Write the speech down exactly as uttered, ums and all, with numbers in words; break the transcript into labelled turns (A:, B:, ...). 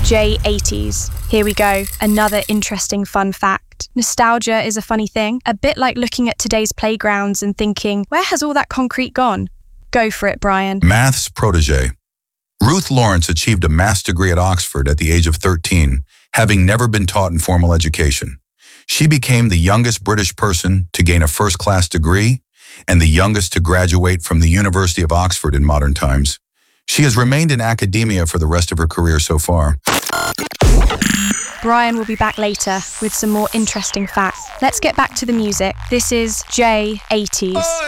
A: J eighties. Here we go, another interesting fun fact. Nostalgia is a funny thing, a bit like looking at today's playgrounds and thinking, where has all that concrete gone? Go for it, Brian.
B: Maths protege. Ruth Lawrence achieved a maths degree at Oxford at the age of thirteen, having never been taught in formal education. She became the youngest British person to gain a first-class degree and the youngest to graduate from the University of Oxford in modern times. She has remained in academia for the rest of her career so far.
A: Brian will be back later with some more interesting facts. Let's get back to the music. This is J eighties.